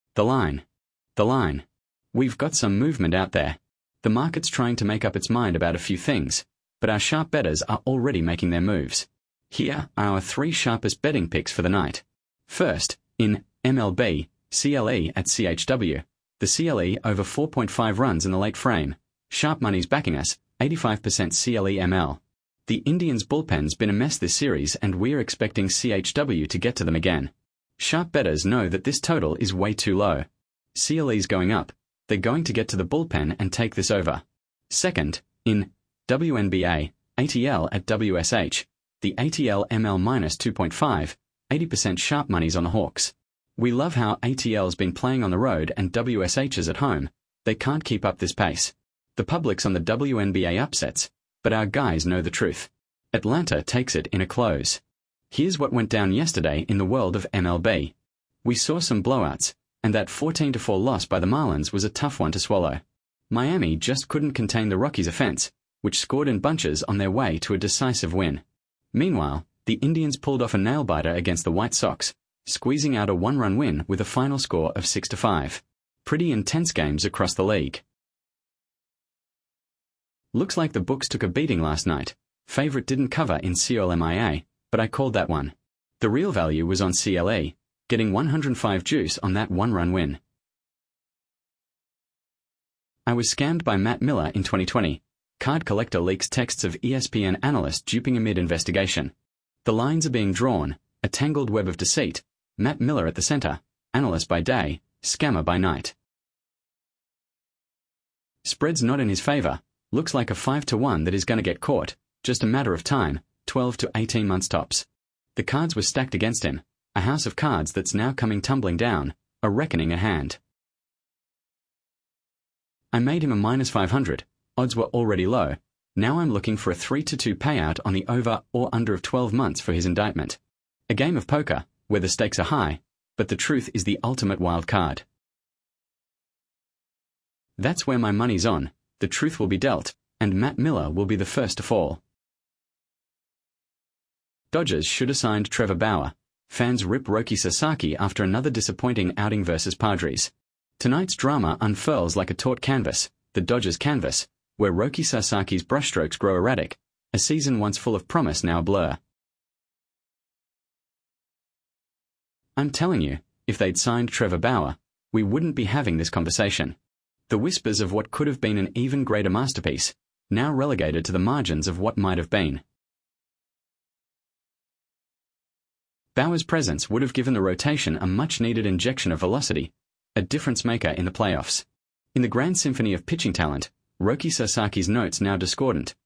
The line. The line. We've got some movement out there. The market's trying to make up its mind about a few things, but our sharp bettors are already making their moves. Here are our 3 sharpest betting picks for the night. First, in MLB, CLE at CHW. The CLE over 4.5 runs in the late frame. Sharp money's backing us, 85% CLE ML. The Indians' bullpen's been a mess this series and we're expecting CHW to get to them again. Sharp bettors know that this total is way too low. CLE's going up. They're going to get to the bullpen and take this over. Second, in WNBA, ATL at WSH. The ATL ML minus 2.5, 80% sharp money's on the Hawks. We love how ATL's been playing on the road and WSH's at home. They can't keep up this pace. The public's on the WNBA upsets, but our guys know the truth. Atlanta takes it in a close. Here's what went down yesterday in the world of MLB. We saw some blowouts, and that 14-4 loss by the Marlins was a tough one to swallow. Miami just couldn't contain the Rockies' offense, which scored in bunches on their way to a decisive win. Meanwhile, the Indians pulled off a nail-biter against the White Sox, squeezing out a 1-run win with a final score of 6-5. Pretty intense games across the league. Looks like the books took a beating last night. Favorite didn't cover in COLMIA, but I called that one. The real value was on CLE, getting 105 juice on that 1-run win. I was scammed by Matt Miller in 2020. Card collector leaks texts of ESPN analyst duping amid investigation. The lines are being drawn, a tangled web of deceit. Matt Miller at the center, analyst by day, scammer by night. Spread's not in his favor. Looks like a 5-1 that is going to get caught. Just a matter of time, 12 to 18 months tops. The cards were stacked against him. A house of cards that's now coming tumbling down. A reckoning at hand. I made him a minus 500. Odds were already low. Now I'm looking for a 3-2 payout on the over or under of 12 months for his indictment. A game of poker, where the stakes are high, but the truth is the ultimate wild card. That's where my money's on. The truth will be dealt, and Matt Miller will be the first to fall. Dodgers should have signed Trevor Bauer. Fans rip Roki Sasaki after another disappointing outing versus Padres. Tonight's drama unfurls like a taut canvas, the Dodgers canvas, where Roki Sasaki's brushstrokes grow erratic, a season once full of promise now a blur. I'm telling you, if they'd signed Trevor Bauer, we wouldn't be having this conversation. The whispers of what could have been an even greater masterpiece, now relegated to the margins of what might have been. Bauer's presence would have given the rotation a much-needed injection of velocity, a difference-maker in the playoffs. In the grand symphony of pitching talent, Roki Sasaki's notes now discordant,